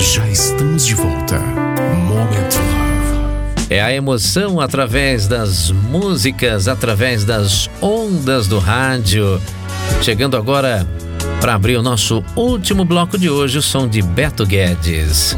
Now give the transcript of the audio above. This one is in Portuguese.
Já estamos de volta. Moment Love. É a emoção através das músicas, através das ondas do rádio. Chegando agora para abrir o nosso último bloco de hoje, o som de Beto Guedes.